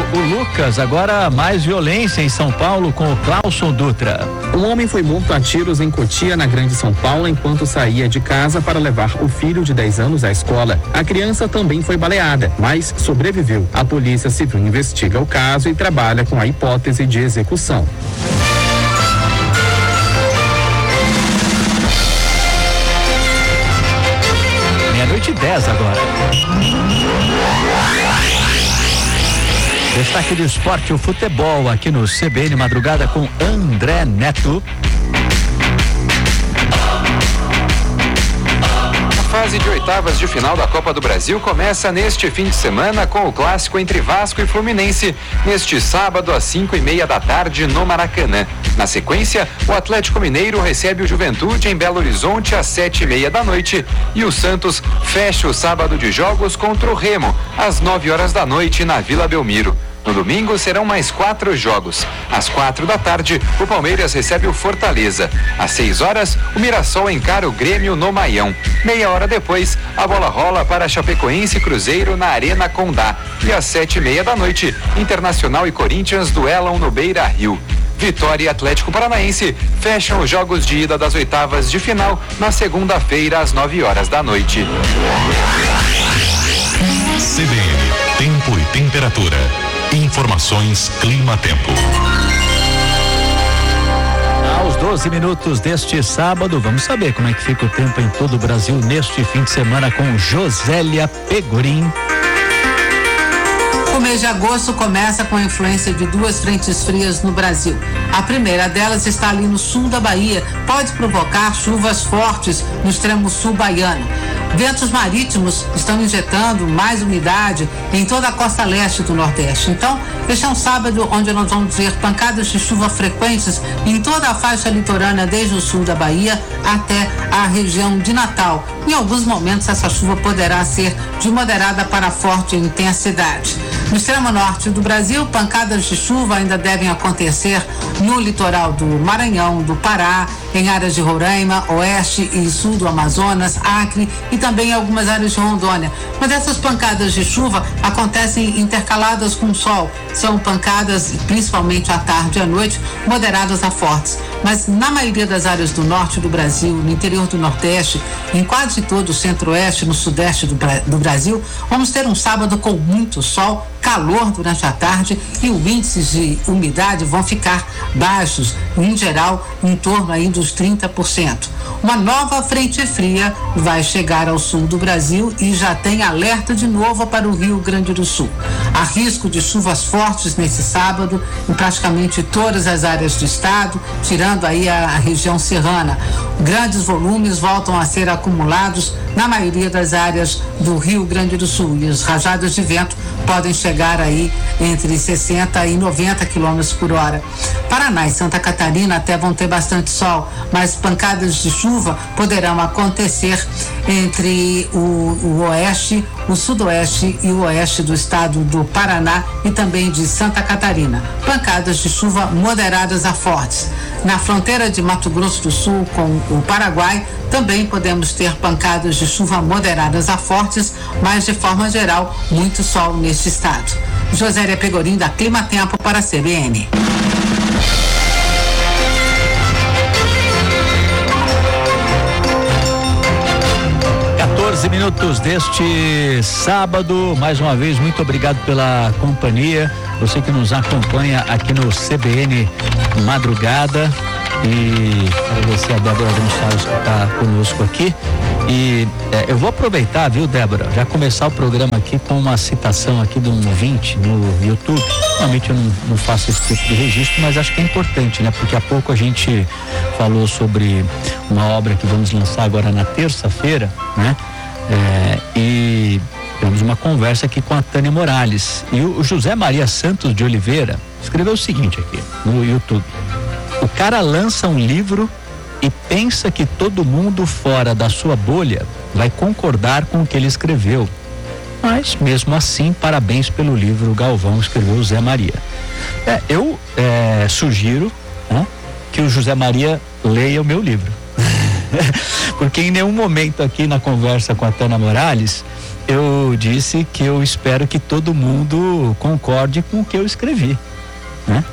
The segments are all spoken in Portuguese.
o Lucas, agora mais violência em São Paulo com o Clauson Dutra. Um homem foi morto a tiros em Cotia, na Grande São Paulo, enquanto saía de casa para levar o filho de 10 anos à escola. A criança também foi baleada, mas sobreviveu. A Polícia Civil investiga o caso e trabalha com a hipótese de execução. 10 agora. Destaque do esporte, o futebol aqui no CBN Madrugada com André Neto. A fase de oitavas de final da Copa do Brasil começa neste fim de semana com o clássico entre Vasco e Fluminense, neste sábado às 5:30 da tarde no Maracanã. Na sequência, o Atlético Mineiro recebe o Juventude em Belo Horizonte às 7:30 da noite e o Santos fecha o sábado de jogos contra o Remo às 9 horas da noite na Vila Belmiro. No domingo serão mais 4 jogos. Às 4 da tarde, o Palmeiras recebe o Fortaleza. Às 6 horas, o Mirassol encara o Grêmio no Maião. Meia hora depois, a bola rola para Chapecoense e Cruzeiro na Arena Condá. E às 7:30 da noite, Internacional e Corinthians duelam no Beira-Rio. Vitória e Atlético Paranaense fecham os jogos de ida das oitavas de final na segunda-feira às 9 horas da noite. CBN, tempo e temperatura. Informações Clima-Tempo. Aos 12 minutos deste sábado, vamos saber como é que fica o tempo em todo o Brasil neste fim de semana com Josélia Pegorim. O mês de agosto começa com a influência de 2 frentes frias no Brasil. A primeira delas está ali no sul da Bahia, pode provocar chuvas fortes no extremo sul baiano. Ventos marítimos estão injetando mais umidade em toda a costa leste do Nordeste. Então, este é um sábado onde nós vamos ver pancadas de chuva frequentes em toda a faixa litorânea, desde o sul da Bahia até a região de Natal. Em alguns momentos, essa chuva poderá ser de moderada para forte intensidade. No extremo norte do Brasil, pancadas de chuva ainda devem acontecer no litoral do Maranhão, do Pará, em áreas de Roraima, oeste e sul do Amazonas, Acre e também em algumas áreas de Rondônia. Mas essas pancadas de chuva acontecem intercaladas com sol. São pancadas, principalmente à tarde e à noite, moderadas a fortes. Mas na maioria das áreas do norte do Brasil, no interior do Nordeste, em quase todo o centro-oeste e no sudeste do Brasil, vamos ter um sábado com muito sol, calor durante a tarde e os índices de umidade vão ficar baixos, em geral, em torno aí dos 30%. Uma nova frente fria vai chegar ao sul do Brasil e já tem alerta de novo para o Rio Grande do Sul. Há risco de chuvas fortes nesse sábado em praticamente todas as áreas do estado, tirando aí a região serrana. Grandes volumes voltam a ser acumulados na maioria das áreas do Rio Grande do Sul e as rajadas de vento podem chegar aí entre 60 e 90 quilômetros por hora. Paraná e Santa Catarina até vão ter bastante sol, mas pancadas de chuva poderão acontecer entre o oeste, o sudoeste e o oeste do estado do Paraná e também de Santa Catarina. Pancadas de chuva moderadas a fortes. Na fronteira de Mato Grosso do Sul com o Paraguai, também podemos ter pancadas de chuva moderadas a fortes, mas de forma geral, muito sol neste estado. Josélia Pegorim, da Clima-Tempo para a CBN. Minutos deste sábado, mais uma vez, muito obrigado pela companhia, você que nos acompanha aqui no CBN Madrugada, e agradecer a Débora Gonçalves que está conosco aqui. E eu vou aproveitar, viu, Débora, já começar o programa aqui com uma citação aqui de um ouvinte no YouTube. Normalmente eu não faço esse tipo de registro, mas acho que é importante, né? Porque há pouco a gente falou sobre uma obra que vamos lançar agora na terça-feira, né? E temos uma conversa aqui com a Tânia Morales. E o José Maria Santos de Oliveira escreveu o seguinte aqui no YouTube: o cara lança um livro e pensa que todo mundo fora da sua bolha vai concordar com o que ele escreveu. Mas mesmo assim, parabéns pelo livro, Galvão, escreveu o Zé Maria. Eu sugiro, né, que o José Maria leia o meu livro. Porque em nenhum momento aqui na conversa com a Tânia Morales eu disse que eu espero que todo mundo concorde com o que eu escrevi, né?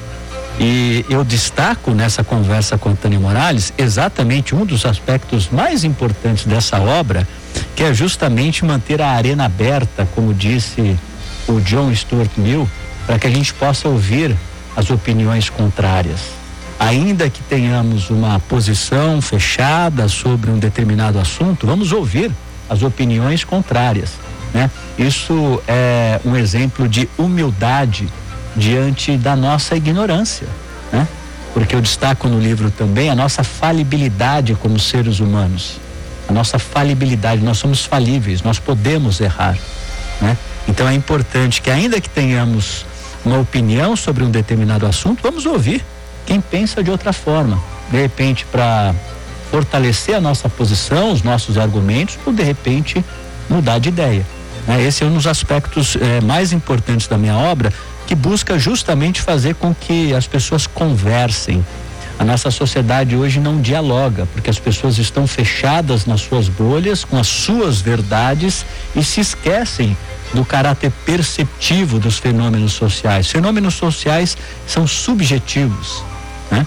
E eu destaco nessa conversa com a Tânia Morales exatamente um dos aspectos mais importantes dessa obra, que é justamente manter a arena aberta, como disse o John Stuart Mill, para que a gente possa ouvir as opiniões contrárias. Ainda que tenhamos uma posição fechada sobre um determinado assunto, vamos ouvir as opiniões contrárias, né? Isso é um exemplo de humildade diante da nossa ignorância, né? Porque eu destaco no livro também a nossa falibilidade como seres humanos, a nossa falibilidade, nós somos falíveis, nós podemos errar, né? Então é importante que, ainda que tenhamos uma opinião sobre um determinado assunto, vamos ouvir quem pensa de outra forma, de repente para fortalecer a nossa posição, os nossos argumentos, ou de repente mudar de ideia, né? Esse é um dos aspectos mais importantes da minha obra, que busca justamente fazer com que as pessoas conversem. A nossa sociedade hoje não dialoga, porque as pessoas estão fechadas nas suas bolhas, com as suas verdades, e se esquecem do caráter perceptivo dos fenômenos sociais. Fenômenos sociais são subjetivos, né?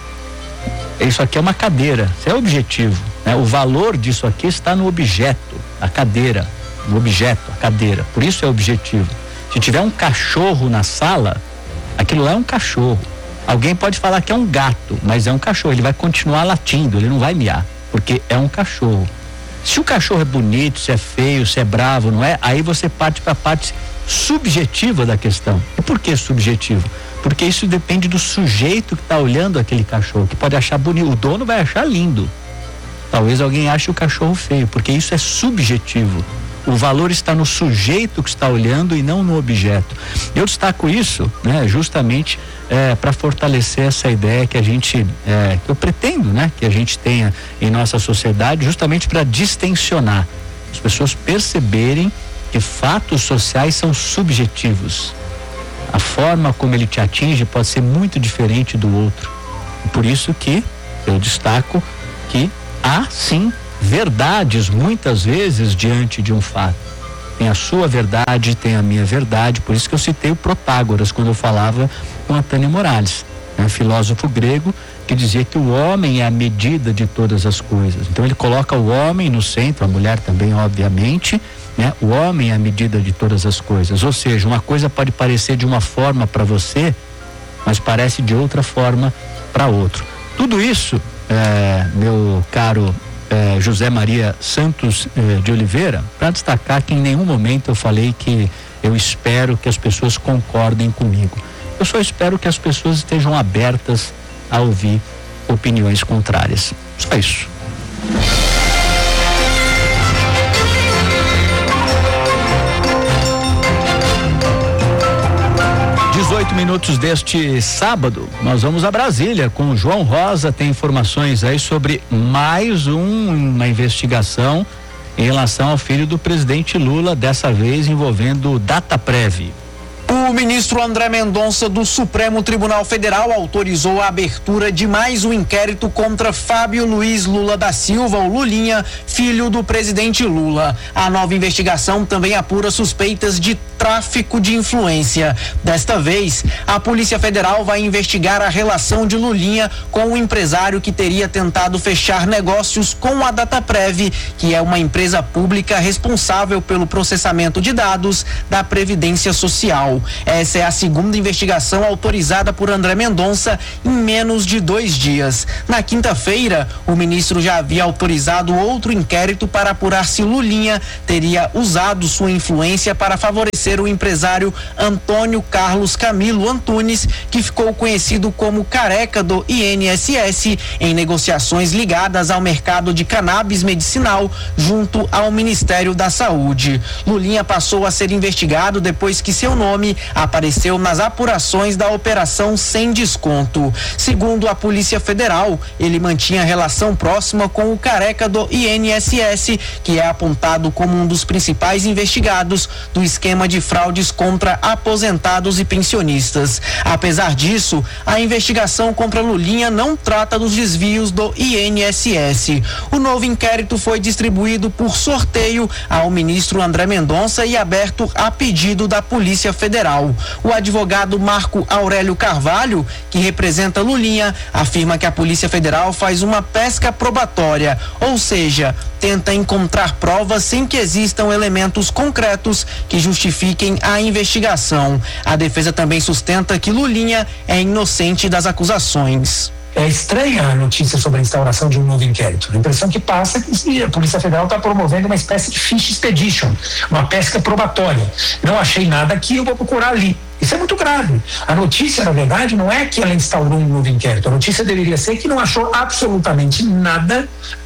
Isso aqui é uma cadeira, isso é objetivo, né? O valor disso aqui está no objeto, a cadeira, no objeto, a cadeira, por isso é objetivo. Se tiver um cachorro na sala, aquilo lá é um cachorro. Alguém pode falar que é um gato, mas é um cachorro, ele vai continuar latindo, ele não vai miar, porque é um cachorro. Se o cachorro é bonito, se é feio, se é bravo, não é? Aí você parte para a parte subjetiva da questão. E por que subjetivo? Porque isso depende do sujeito que está olhando aquele cachorro, que pode achar bonito, o dono vai achar lindo. Talvez alguém ache o cachorro feio, porque isso é subjetivo. O valor está no sujeito que está olhando e não no objeto. Eu destaco isso, né, justamente para fortalecer essa ideia que a gente, que eu pretendo, né, que a gente tenha em nossa sociedade, justamente para distensionar, as pessoas perceberem que fatos sociais são subjetivos. A forma como ele te atinge pode ser muito diferente do outro. Por isso que eu destaco que há sim verdades muitas vezes diante de um fato. Tem a sua verdade, tem a minha verdade, por isso que eu citei o Protágoras quando eu falava com a Tânia Morales, né? Filósofo grego que dizia que o homem é a medida de todas as coisas. Então ele coloca o homem no centro, a mulher também obviamente, né? O homem é a medida de todas as coisas, ou seja, uma coisa pode parecer de uma forma para você, mas parece de outra forma para outro. Tudo isso, meu caro José Maria Santos de Oliveira, para destacar que em nenhum momento eu falei que eu espero que as pessoas concordem comigo. Eu só espero que as pessoas estejam abertas a ouvir opiniões contrárias. Só isso. 18 minutos deste sábado, nós vamos a Brasília com o João Rosa, tem informações aí sobre mais uma investigação em relação ao filho do presidente Lula, dessa vez envolvendo Dataprev. O ministro André Mendonça do Supremo Tribunal Federal autorizou a abertura de mais um inquérito contra Fábio Luiz Lula da Silva, o Lulinha, filho do presidente Lula. A nova investigação também apura suspeitas de tráfico de influência. Desta vez, a Polícia Federal vai investigar a relação de Lulinha com o empresário que teria tentado fechar negócios com a Dataprev, que é uma empresa pública responsável pelo processamento de dados da Previdência Social. Essa é a segunda investigação autorizada por André Mendonça em menos de 2 dias. Na quinta-feira, o ministro já havia autorizado outro inquérito para apurar se Lulinha teria usado sua influência para favorecer o empresário Antônio Carlos Camilo Antunes, que ficou conhecido como Careca do INSS, em negociações ligadas ao mercado de cannabis medicinal junto ao Ministério da Saúde. Lulinha passou a ser investigado depois que seu nome nome apareceu nas apurações da Operação Sem Desconto. Segundo a Polícia Federal, ele mantinha relação próxima com o careca do INSS, que é apontado como um dos principais investigados do esquema de fraudes contra aposentados e pensionistas. Apesar disso, a investigação contra Lulinha não trata dos desvios do INSS. O novo inquérito foi distribuído por sorteio ao ministro André Mendonça e aberto a pedido da Polícia Federal. O advogado Marco Aurélio Carvalho, que representa Lulinha, afirma que a Polícia Federal faz uma pesca probatória, ou seja, tenta encontrar provas sem que existam elementos concretos que justifiquem a investigação. A defesa também sustenta que Lulinha é inocente das acusações. É estranha a notícia sobre a instauração de um novo inquérito. A impressão que passa é que a Polícia Federal está promovendo uma espécie de fish expedition, uma pesca probatória. Não achei nada aqui, eu vou procurar ali. Isso é muito grave. A notícia, na verdade, não é que ela instaurou um novo inquérito. A notícia deveria ser que não achou absolutamente nada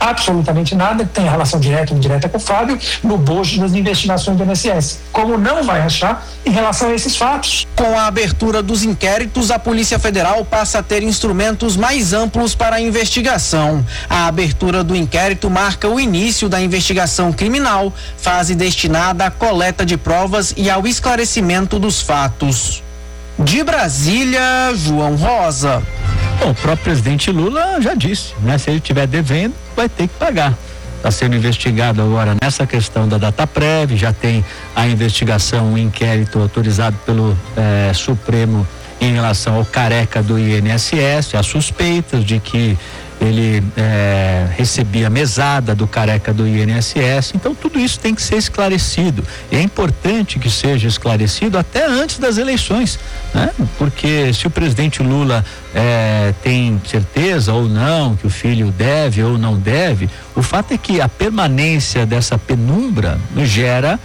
que tenha relação direta ou indireta com o Fábio no bojo das investigações do INSS. Como não vai achar em relação a esses fatos. Com a abertura dos inquéritos, a Polícia Federal passa a ter instrumentos mais amplos para a investigação. A abertura do inquérito marca o início da investigação criminal, fase destinada à coleta de provas e ao esclarecimento dos fatos. De Brasília, João Rosa. Bom, o próprio presidente Lula já disse, né? Se ele estiver devendo, vai ter que pagar. Está sendo investigado agora nessa questão da DataPrev, já tem a investigação, um inquérito autorizado pelo Supremo em relação ao careca do INSS, as suspeitas de que ele recebia mesada do careca do INSS. Então tudo isso tem que ser esclarecido, e é importante que seja esclarecido até antes das eleições, né? Porque se o presidente Lula tem certeza ou não que o filho deve ou não deve, o fato é que a permanência dessa penumbra gera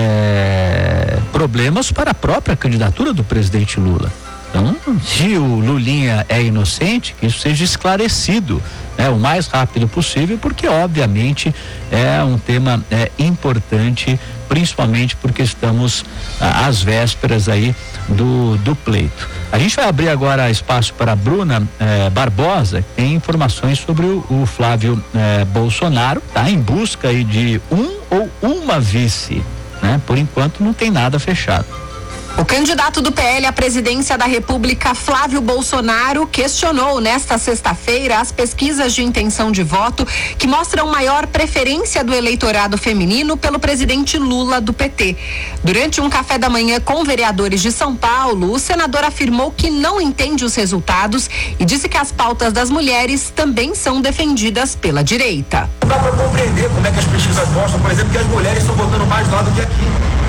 problemas para a própria candidatura do presidente Lula. Então, se o Lulinha é inocente, que isso seja esclarecido, o mais rápido possível, porque obviamente é um tema importante, principalmente porque estamos às vésperas aí do pleito. A gente vai abrir agora espaço para a Bruna Barbosa, que tem informações sobre o Flávio Bolsonaro, tá em busca aí de um ou uma vice, né? Por enquanto não tem nada fechado. O candidato do PL à presidência da República, Flávio Bolsonaro, questionou nesta sexta-feira as pesquisas de intenção de voto que mostram maior preferência do eleitorado feminino pelo presidente Lula do PT. Durante um café da manhã com vereadores de São Paulo, o senador afirmou que não entende os resultados e disse que as pautas das mulheres também são defendidas pela direita. Não dá para compreender como é que as pesquisas mostram, por exemplo, que as mulheres estão votando mais lá do que aqui.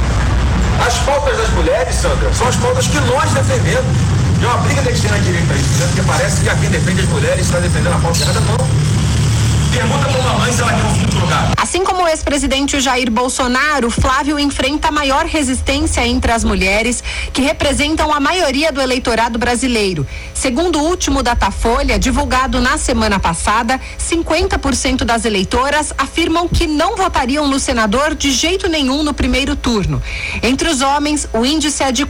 As pautas das mulheres, Sandra, são as pautas que nós defendemos. É uma briga da extrema-direita isso, né? Porque parece que a quem defende as mulheres está defendendo a pauta errada, não. Pergunta para uma mãe se ela quer um filho trocado. Assim como o ex-presidente Jair Bolsonaro, Flávio enfrenta maior resistência entre as mulheres, que representam a maioria do eleitorado brasileiro. Segundo o último Datafolha, divulgado na semana passada, 50% das eleitoras afirmam que não votariam no senador de jeito nenhum no primeiro turno. Entre os homens, o índice é de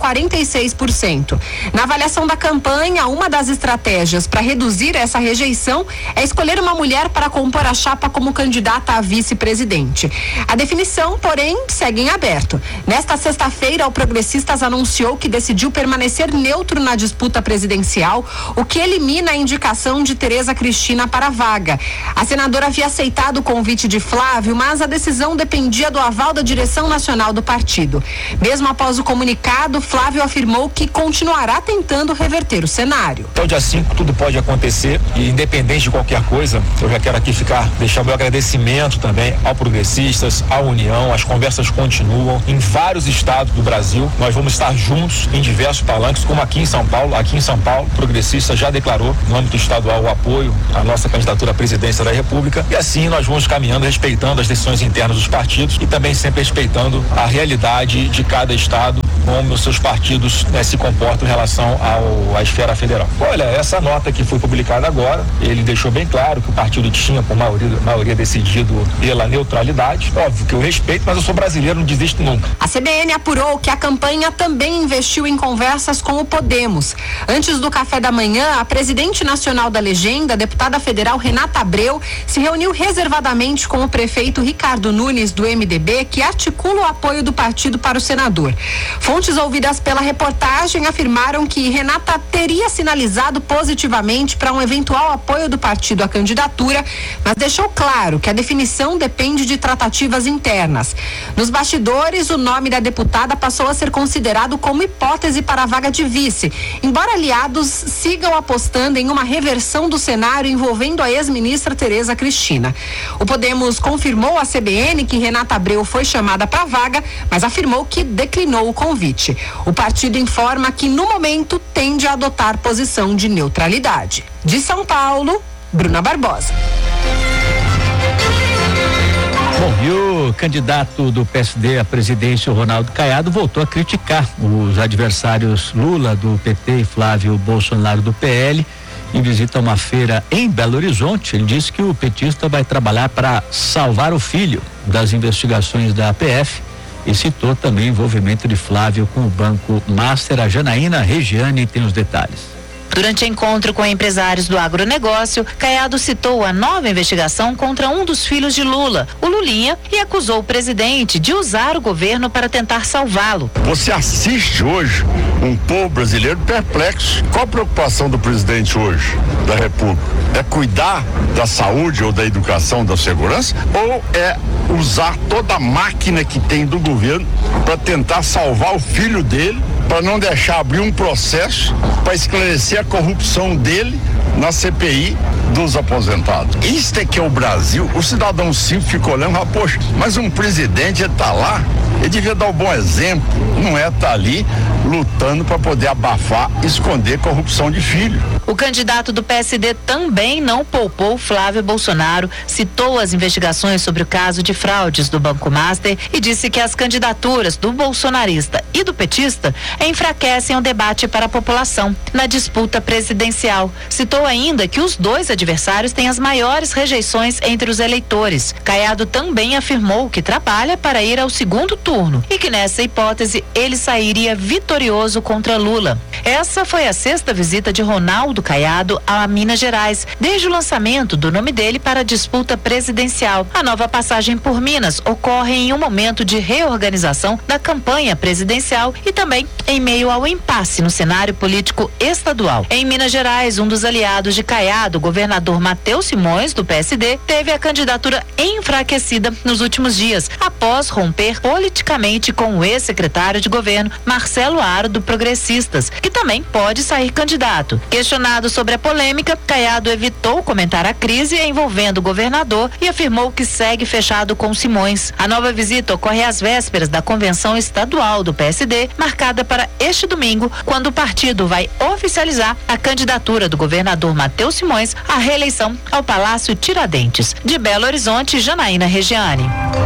46%. Na avaliação da campanha, uma das estratégias para reduzir essa rejeição é escolher uma mulher para compor a chapa como candidata a vice-presidente. A definição, porém, segue em aberto. Nesta sexta-feira, o Progressistas anunciou que decidiu permanecer neutro na disputa presidencial, o que elimina a indicação de Tereza Cristina para a vaga. A senadora havia aceitado o convite de Flávio, mas a decisão dependia do aval da direção nacional do partido. Mesmo após o comunicado, Flávio afirmou que continuará tentando reverter o cenário. Até o dia 5 tudo pode acontecer e, independente de qualquer coisa, eu já quero aqui deixar meu agradecimento também ao Progressistas, à União. As conversas continuam em vários estados do Brasil. Nós vamos estar juntos em diversos palanques, como aqui em São Paulo. Aqui em São Paulo, o Progressista já declarou no âmbito estadual o apoio à nossa candidatura à presidência da República, e assim nós vamos caminhando, respeitando as decisões internas dos partidos e também sempre respeitando a realidade de cada estado, como os seus partidos se comportam em relação à esfera federal. Olha, essa nota que foi publicada agora, ele deixou bem claro que o partido tinha com maioria decidido pela neutralidade. Óbvio que eu respeito, mas eu sou brasileiro, não desisto nunca. A CBN apurou que a campanha também investiu em conversas com o Podemos. Antes do café da manhã, a presidente nacional da legenda, a deputada federal Renata Abreu, se reuniu reservadamente com o prefeito Ricardo Nunes, do MDB, que articula o apoio do partido para o senador. Fontes ouvidas pela reportagem afirmaram que Renata teria sinalizado positivamente para um eventual apoio do partido à candidatura, mas deixou claro que a definição depende de tratativas internas. Nos bastidores, o nome da deputada passou a ser considerado como hipótese para a vaga de vice, embora aliados sigam apostando em uma reversão do cenário envolvendo a ex-ministra Tereza Cristina. O Podemos confirmou à CBN que Renata Abreu foi chamada para a vaga, mas afirmou que declinou o convite. O partido informa que, no momento, tende a adotar posição de neutralidade. De São Paulo, Bruna Barbosa. Bom, e o candidato do PSD à presidência, o Ronaldo Caiado, voltou a criticar os adversários Lula do PT e Flávio Bolsonaro do PL. Em visita a uma feira em Belo Horizonte, ele disse que o petista vai trabalhar para salvar o filho das investigações da APF e citou também o envolvimento de Flávio com o Banco Master. A Janaína Regiane tem os detalhes. Durante encontro com empresários do agronegócio, Caiado citou a nova investigação contra um dos filhos de Lula, o Lulinha, e acusou o presidente de usar o governo para tentar salvá-lo. Você assiste hoje um povo brasileiro perplexo. Qual a preocupação do presidente hoje da República? É cuidar da saúde ou da educação, da segurança? Ou é usar toda a máquina que tem do governo para tentar salvar o filho dele, para não deixar abrir um processo para esclarecer a corrupção dele na CPI dos aposentados? Isto é que é o Brasil. O cidadão simples fica olhando, poxa, mas um presidente está lá, ele devia dar um bom exemplo, não é estar ali lutando para poder abafar, esconder corrupção de filho. O candidato do PSD também não poupou Flávio Bolsonaro, citou as investigações sobre o caso de fraudes do Banco Master e disse que as candidaturas do bolsonarista e do petista enfraquecem o debate para a população na disputa presidencial. Citou ainda que os dois adversários têm as maiores rejeições entre os eleitores. Caiado também afirmou que trabalha para ir ao segundo turno e que nessa hipótese ele sairia vitorioso contra Lula. Essa foi a 6ª visita de Ronaldo Caiado a Minas Gerais, desde o lançamento do nome dele para a disputa presidencial. A nova passagem por Minas ocorre em um momento de reorganização da campanha presidencial e também em meio ao impasse no cenário político estadual. Em Minas Gerais, um dos aliados de Caiado, o governador Matheus Simões, do PSD, teve a candidatura enfraquecida nos últimos dias, após romper politicamente com o ex-secretário de governo, Marcelo Aro, do Progressistas, que também pode sair candidato. Questionado sobre a polêmica, Caiado evitou comentar a crise envolvendo o governador e afirmou que segue fechado com Simões. A nova visita ocorre às vésperas da convenção estadual do PSD, marcada para este domingo, quando o partido vai oficializar a candidatura do governador Matheus Simões à reeleição ao Palácio Tiradentes. De Belo Horizonte, Janaína Regiane.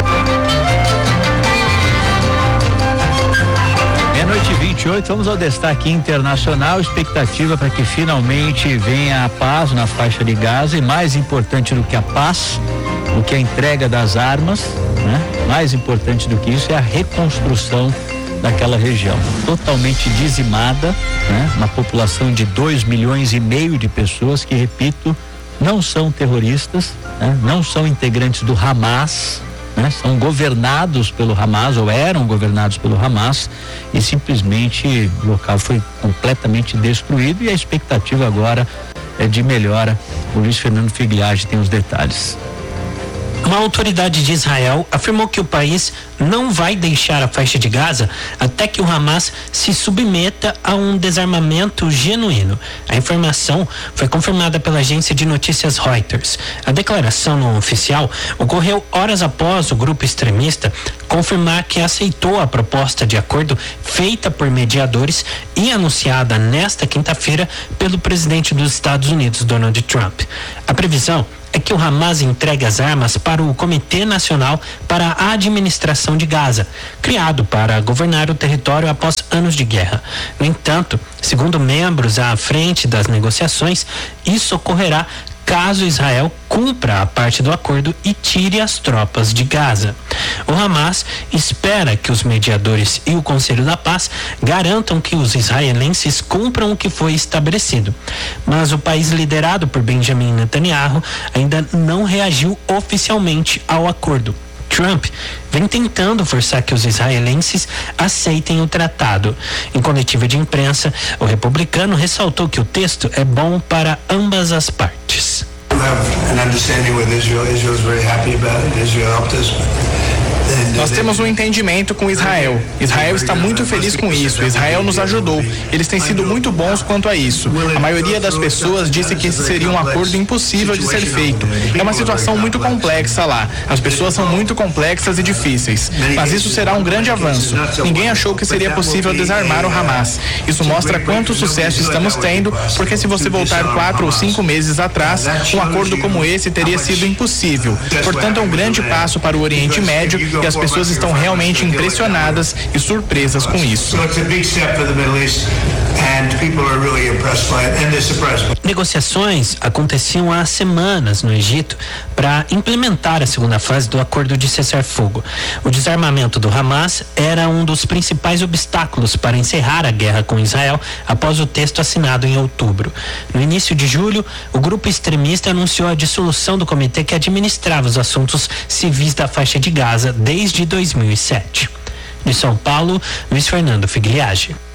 Meia-noite 28, vamos ao destaque internacional. Expectativa para que finalmente venha a paz na faixa de Gaza, e mais importante do que a paz, do que a entrega das armas, né? Mais importante do que isso é a reconstrução daquela região, totalmente dizimada, né? Uma população de 2,5 milhões de pessoas que, repito, não são terroristas, né? Não são integrantes do Hamas, né? São governados pelo Hamas, ou eram governados pelo Hamas, e simplesmente o local foi completamente destruído, e a expectativa agora é de melhora. O Luiz Fernando Figliage tem os detalhes. Uma autoridade de Israel afirmou que o país não vai deixar a faixa de Gaza até que o Hamas se submeta a um desarmamento genuíno. A informação foi confirmada pela agência de notícias Reuters. A declaração não oficial ocorreu horas após o grupo extremista confirmar que aceitou a proposta de acordo feita por mediadores e anunciada nesta quinta-feira pelo presidente dos Estados Unidos, Donald Trump. A previsão é que o Hamas entregue as armas para o Comitê Nacional para a Administração de Gaza, criado para governar o território após anos de guerra. No entanto, segundo membros à frente das negociações, isso ocorrerá caso Israel cumpra a parte do acordo e tire as tropas de Gaza. O Hamas espera que os mediadores e o Conselho da Paz garantam que os israelenses cumpram o que foi estabelecido. Mas o país liderado por Benjamin Netanyahu ainda não reagiu oficialmente ao acordo. Trump vem tentando forçar que os israelenses aceitem o tratado. Em coletiva de imprensa, o republicano ressaltou que o texto é bom para ambas as partes. Nós temos um entendimento com Israel. Israel está muito feliz com isso. Israel nos ajudou. Eles têm sido muito bons quanto a isso. A maioria das pessoas disse que esse seria um acordo impossível de ser feito. É uma situação muito complexa lá. As pessoas são muito complexas e difíceis. Mas isso será um grande avanço. Ninguém achou que seria possível desarmar o Hamas. Isso mostra quanto sucesso estamos tendo, porque se você voltar 4 ou 5 meses atrás, um acordo como esse teria sido impossível. Portanto, é um grande passo para o Oriente Médio e as pessoas estão realmente impressionadas e surpresas com isso. Negociações aconteciam há semanas no Egito para implementar a segunda fase do acordo de cessar-fogo. O desarmamento do Hamas era um dos principais obstáculos para encerrar a guerra com Israel após o texto assinado em outubro. No início de julho, o grupo extremista anunciou a dissolução do comitê que administrava os assuntos civis da faixa de Gaza desde 2007. De São Paulo, Luiz Fernando Figliage.